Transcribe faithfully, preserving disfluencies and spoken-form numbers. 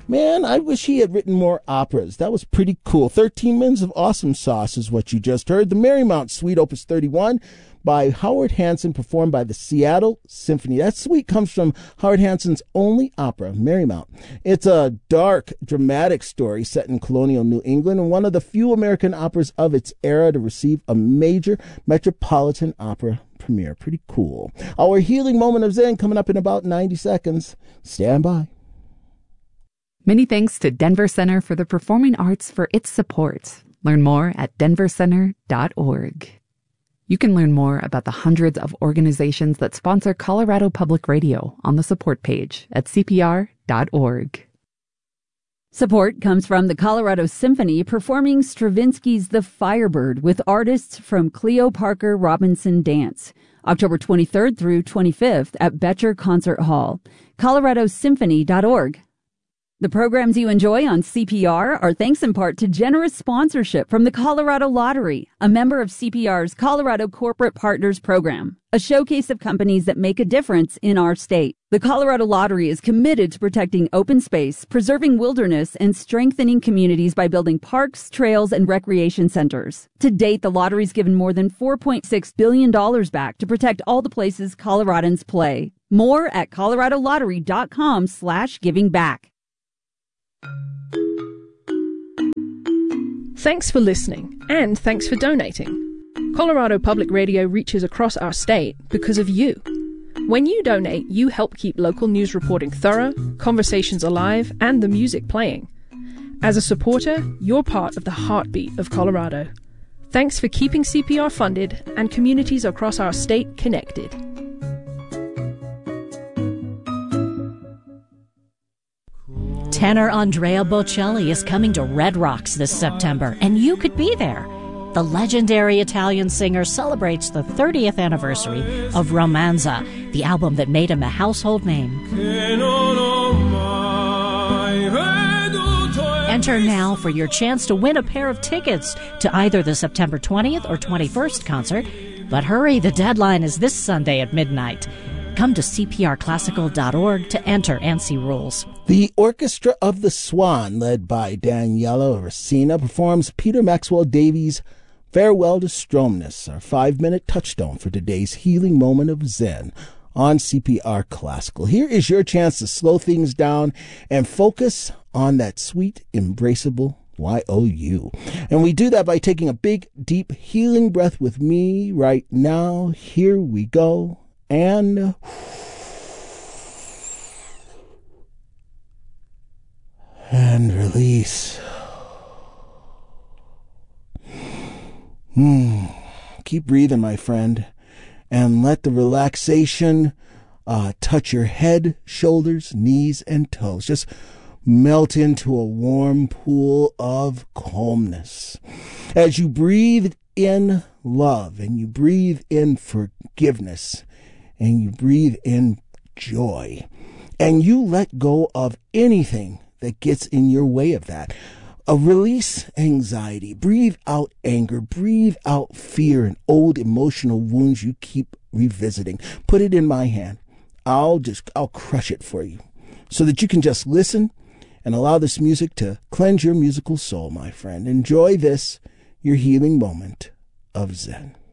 Man, I wish he had written more operas. That was pretty cool. thirteen Minutes of Awesome Sauce is what you just heard. The Marymount Suite, Opus thirty-one, by Howard Hanson, performed by the Seattle Symphony. That suite comes from Howard Hanson's only opera, Marymount. It's a dark, dramatic story set in colonial New England and one of the few American operas of its era to receive a major Metropolitan Opera premiere. Pretty cool. Our healing moment of Zen coming up in about ninety seconds. Stand by. Many thanks to Denver Center for the Performing Arts for its support. Learn more at denver center dot org. You can learn more about the hundreds of organizations that sponsor Colorado Public Radio on the support page at c p r dot org. Support comes from the Colorado Symphony performing Stravinsky's The Firebird with artists from Cleo Parker Robinson Dance, October twenty-third through twenty-fifth at Betcher Concert Hall. colorado symphony dot org. The programs you enjoy on C P R are thanks in part to generous sponsorship from the Colorado Lottery, a member of C P R's Colorado Corporate Partners Program, a showcase of companies that make a difference in our state. The Colorado Lottery is committed to protecting open space, preserving wilderness, and strengthening communities by building parks, trails, and recreation centers. To date, the lottery's given more than four point six billion dollars back to protect all the places Coloradans play. More at colorado lottery dot com slash giving back. Thanks for listening, and thanks for donating. Colorado Public Radio reaches across our state because of you. When you donate, you help keep local news reporting thorough, conversations alive, and the music playing. As a supporter, you're part of the heartbeat of Colorado. Thanks for keeping C P R funded and communities across our state connected. Tenor Andrea Bocelli is coming to Red Rocks this September, and you could be there. The legendary Italian singer celebrates the thirtieth anniversary of Romanza, the album that made him a household name. Enter now for your chance to win a pair of tickets to either the September twentieth or twenty-first concert. But hurry, the deadline is this Sunday at midnight. Come to c p r classical dot org to enter and see rules. The Orchestra of the Swan, led by Daniela Racina, performs Peter Maxwell Davies' Farewell to Stromness, our five-minute touchstone for today's healing moment of Zen on C P R Classical. Here is your chance to slow things down and focus on that sweet, embraceable Y O U. And we do that by taking a big, deep, healing breath with me right now. Here we go. And and release. Hmm. Keep breathing, my friend, and let the relaxation uh, touch your head, shoulders, knees, and toes. Just melt into a warm pool of calmness. As you breathe in love, and you breathe in forgiveness, and you breathe in joy, and you let go of anything that gets in your way of that. Uh, release anxiety, breathe out anger, breathe out fear and old emotional wounds you keep revisiting. Put it in my hand. I'll just, I'll crush it for you so that you can just listen and allow this music to cleanse your musical soul, my friend. Enjoy this, your healing moment of Zen.